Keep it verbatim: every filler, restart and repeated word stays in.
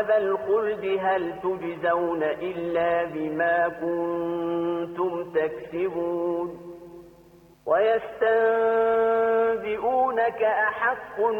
عذاب الخلد هل تجزون إلا بما كنتم تكسبون ويستنبئونك أحق